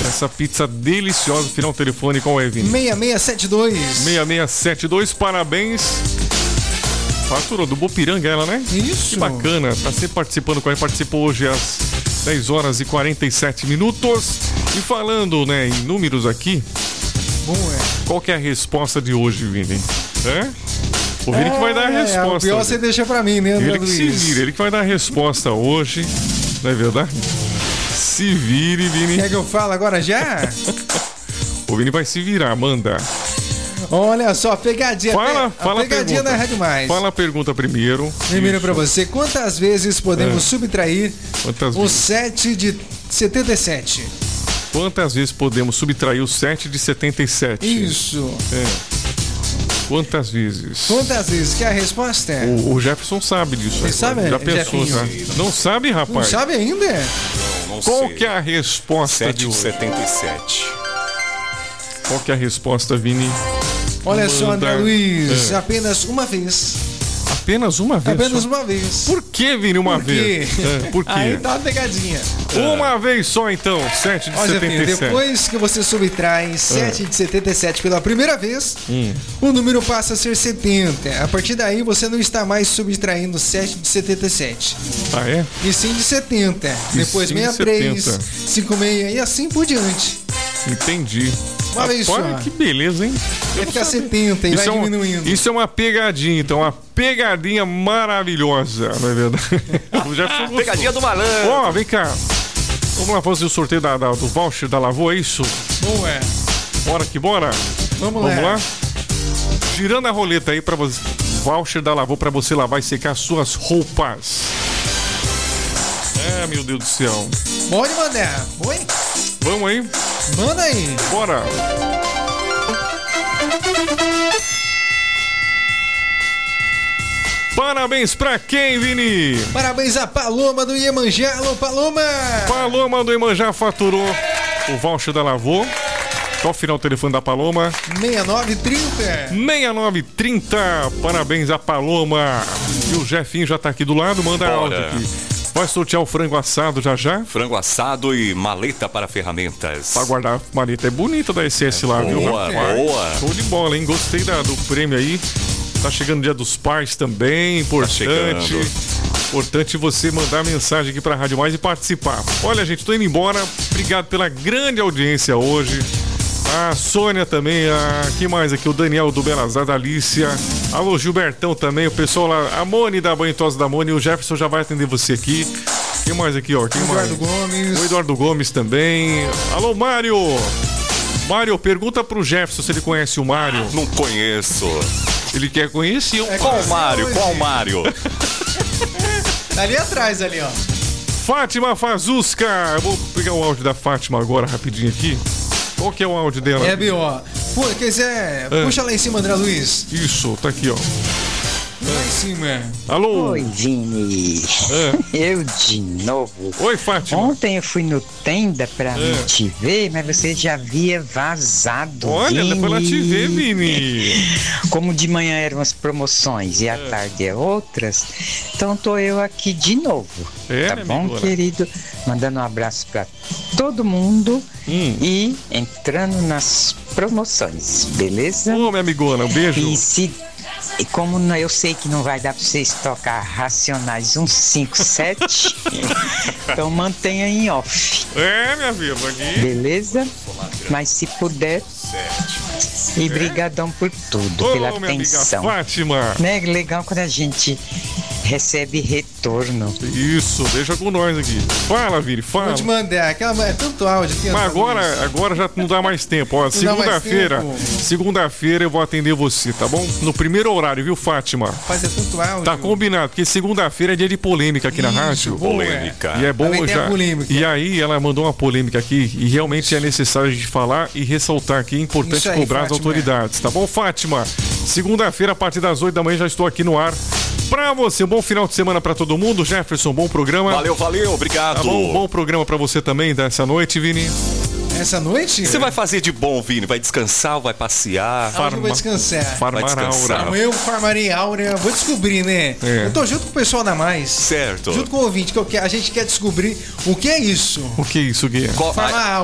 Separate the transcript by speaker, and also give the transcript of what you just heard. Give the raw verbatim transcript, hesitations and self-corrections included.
Speaker 1: Essa pizza deliciosa. Final telefone, qual é, Vini?
Speaker 2: seis seis sete dois.
Speaker 1: seis seis sete dois, parabéns. Faturou do Bopiranga ela, né?
Speaker 2: Isso.
Speaker 1: Que bacana. Tá sempre participando com a gente. Participou hoje às dez horas e quarenta e sete minutos. E falando, né, em números aqui.
Speaker 2: Bom, é.
Speaker 1: Qual que é a resposta de hoje, Vini? É? O Vini é, que vai dar a resposta.
Speaker 2: É, o pior você deixa pra mim, né, André
Speaker 1: Ele que
Speaker 2: Luiz?
Speaker 1: se vira, ele que vai dar a resposta hoje. Não é verdade? Se vire, Vini.
Speaker 2: Quer que eu fale agora já?
Speaker 1: O Vini vai se virar, manda.
Speaker 2: Olha só, pegadinha.
Speaker 1: Fala,
Speaker 2: pe...
Speaker 1: fala
Speaker 2: a pegadinha
Speaker 1: a pergunta.
Speaker 2: da Rádio Mais.
Speaker 1: Fala a pergunta primeiro.
Speaker 2: Primeiro pra você. Quantas vezes podemos
Speaker 1: É.
Speaker 2: subtrair
Speaker 1: Quantas
Speaker 2: o
Speaker 1: vezes?
Speaker 2: sete de setenta e sete?
Speaker 1: Quantas vezes podemos subtrair o sete de setenta e sete?
Speaker 2: Isso.
Speaker 1: É. Quantas vezes?
Speaker 2: Quantas vezes? Que a resposta é?
Speaker 1: O, o Jefferson sabe disso.
Speaker 2: Você
Speaker 1: aí,
Speaker 2: sabe,
Speaker 1: Já pensou,
Speaker 2: Jefinho?
Speaker 1: já? Não sabe, rapaz?
Speaker 2: Não sabe ainda?
Speaker 3: Não, não
Speaker 1: Qual
Speaker 3: sei.
Speaker 1: que é a resposta
Speaker 3: sete
Speaker 1: de
Speaker 3: de
Speaker 1: hoje?
Speaker 3: setenta e sete.
Speaker 1: Qual que é a resposta, Vini?
Speaker 2: Olha só,
Speaker 1: Manda.
Speaker 2: André Luiz,
Speaker 1: É.
Speaker 2: apenas uma vez.
Speaker 1: Apenas uma vez?
Speaker 2: Apenas
Speaker 1: só?
Speaker 2: uma vez.
Speaker 1: Por que, Vini, uma
Speaker 2: Por quê?
Speaker 1: vez? É, por quê?
Speaker 2: Aí tá uma pegadinha.
Speaker 1: Uma vez só, então. sete de
Speaker 2: Olha,
Speaker 1: setenta e
Speaker 2: filho,
Speaker 1: sete.
Speaker 2: depois que você subtrai sete de setenta e sete pela primeira vez, o número passa a ser setenta. A partir daí, você não está mais subtraindo sete de setenta e sete.
Speaker 1: Ah, é?
Speaker 2: E sim de setenta.
Speaker 1: E
Speaker 2: Depois
Speaker 1: sim de
Speaker 2: sessenta e três,
Speaker 1: setenta.
Speaker 2: cinquenta e seis e assim por diante.
Speaker 1: Entendi.
Speaker 2: Uma vez
Speaker 1: Rapaz,
Speaker 2: só.
Speaker 1: que beleza, hein?
Speaker 2: Vai ficar setenta e vai
Speaker 1: é um-
Speaker 2: diminuindo.
Speaker 1: isso é uma pegadinha, então. Uma pegadinha maravilhosa, não é verdade? O Jefferson gostou.
Speaker 3: Pegadinha do malandro.
Speaker 1: Ó, vem cá. Vamos lá fazer o sorteio da, da- do voucher da Lavô, é isso?
Speaker 2: Bom, é.
Speaker 1: Bora que bora?
Speaker 2: Vamos,
Speaker 1: Vamos
Speaker 2: lá.
Speaker 1: lá? Girando a roleta aí pra você. Voucher da Lavô pra você lavar e secar suas roupas. É, meu Deus do céu.
Speaker 2: Pode mandar. Oi?
Speaker 1: Vamos aí?
Speaker 2: Manda aí.
Speaker 1: Bora! Parabéns pra quem, Vini?
Speaker 2: Parabéns a Paloma do Iemanjá. Alô, Paloma!
Speaker 1: Paloma do Iemanjá faturou o voucher da Lavô. Qual o final do telefone da Paloma?
Speaker 2: seis nove trinta.
Speaker 1: seis nove trinta. Parabéns a Paloma. E o Jefinho já tá aqui do lado, manda
Speaker 3: Bora.
Speaker 1: áudio aqui. Vai sortear o frango assado já já?
Speaker 3: Frango assado e maleta para ferramentas.
Speaker 1: Pra guardar a maleta é bonita da S S lá, viu?
Speaker 3: Boa,
Speaker 1: rapaz?
Speaker 3: boa.
Speaker 1: Show de bola, hein? Gostei da- do prêmio aí. Tá chegando o Dia dos Pais também, importante.
Speaker 3: chegando.
Speaker 1: Importante você mandar mensagem aqui pra Rádio Mais e participar. Olha, gente, tô indo embora. Obrigado pela grande audiência hoje. A Sônia também, a... que mais aqui? O Daniel do Belas Artes, a Alicia. Alô, Gilbertão também, o pessoal lá, a Mone da Banho Tosa da Mone, o Jefferson já vai atender você aqui. Quem mais aqui, ó? Quem mais?
Speaker 2: Eduardo Gomes.
Speaker 1: O Eduardo Gomes também. Alô, Mário! Mário, pergunta pro Jefferson se ele conhece o Mário.
Speaker 3: Não conheço.
Speaker 1: Ele quer conhecer o
Speaker 2: É
Speaker 3: Qual
Speaker 2: Conhece
Speaker 3: Mário?
Speaker 2: hoje.
Speaker 3: Qual Mário?
Speaker 2: Tá ali atrás, ali, ó.
Speaker 1: Fátima Fazusca. Eu vou pegar o áudio da Fátima agora, rapidinho aqui. Qual que é o áudio dela?
Speaker 2: É, B O. Pô, quiser,
Speaker 1: É.
Speaker 2: puxa lá em cima, André Luiz.
Speaker 1: Isso, tá aqui, ó.
Speaker 2: Lá em cima.
Speaker 1: Alô?
Speaker 4: Oi, Vini.
Speaker 1: É.
Speaker 4: Eu de novo.
Speaker 1: Oi, Fátima.
Speaker 4: Ontem eu fui no Tenda pra
Speaker 1: É.
Speaker 4: te ver, mas você já havia vazado.
Speaker 1: Olha,
Speaker 4: Vini.
Speaker 1: dá pra ela te ver, Vini.
Speaker 4: Como de manhã eram as promoções e à tarde é outras, então tô eu aqui de novo.
Speaker 1: É,
Speaker 4: tá
Speaker 1: minha
Speaker 4: bom,
Speaker 1: amigona?
Speaker 4: querido? Mandando um abraço pra todo mundo
Speaker 1: Hum.
Speaker 4: e entrando nas promoções, beleza?
Speaker 1: Ô, minha amigona, um beijo.
Speaker 4: E se e como não- eu sei que não vai dar pra vocês tocar Racionais um cinco sete, então mantenha em off,
Speaker 1: É, minha filha, aqui.
Speaker 4: beleza? Mas se puder, e brigadão por tudo,
Speaker 1: Ô,
Speaker 4: pela
Speaker 1: minha amiga
Speaker 4: atenção.
Speaker 1: Fátima.
Speaker 4: Né? Legal quando a gente recebe retorno.
Speaker 1: Isso, deixa com nós aqui. Fala, Vini, fala.
Speaker 2: Vou te mandar. Aquela, é tanto áudio aqui,
Speaker 1: Mas
Speaker 2: André Luiz.
Speaker 1: agora, agora já não dá mais tempo. Ó,
Speaker 2: dá mais
Speaker 1: segunda-feira,
Speaker 2: tempo.
Speaker 1: segunda-feira eu vou atender você, tá bom? No primeiro horário, viu, Fátima?
Speaker 2: Fazer tanto áudio.
Speaker 1: Tá combinado, porque segunda-feira é dia de polêmica aqui na
Speaker 2: Isso,
Speaker 1: rádio.
Speaker 2: boa.
Speaker 3: Polêmica.
Speaker 1: E é bom
Speaker 2: Também tem a
Speaker 1: já.
Speaker 2: polêmica.
Speaker 1: E aí ela mandou uma polêmica aqui e realmente é necessário a gente falar e ressaltar que é importante
Speaker 2: Isso aí,
Speaker 1: cobrar as
Speaker 2: Fátima.
Speaker 1: autoridades, tá bom, Fátima? Segunda-feira, a partir das oito da manhã, já estou aqui no ar. Pra você, um bom final de semana pra todo mundo. Jefferson, bom programa.
Speaker 3: Valeu, valeu, obrigado.
Speaker 1: Tá bom, bom programa pra você também dessa noite, Vini.
Speaker 2: Essa noite?
Speaker 3: O que você vai fazer de bom, Vini? Vai descansar ou vai passear?
Speaker 2: Aonde eu vou descansar?
Speaker 1: Farmar
Speaker 3: Vai descansar.
Speaker 1: Aura.
Speaker 2: Amanhã eu farmarei áurea, vou descobrir, né?
Speaker 1: É.
Speaker 2: Eu tô junto com o pessoal da Mais.
Speaker 3: Certo.
Speaker 2: Junto com o ouvinte, que eu quero- a gente quer descobrir o que é isso.
Speaker 1: O que é isso, Gui?
Speaker 3: Qual-
Speaker 2: Farmar